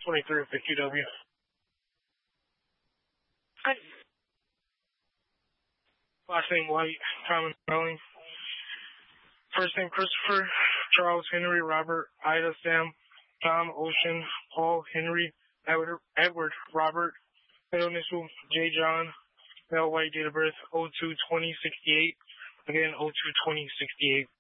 23 for QW. Last name White, common spelling. First name Christopher, Charles Henry, Robert, Ida, Sam, Tom, Ocean, Paul, Henry, Edward, Robert, middle initial J. John, male white, date of birth 02-2068. Again, 02-2068.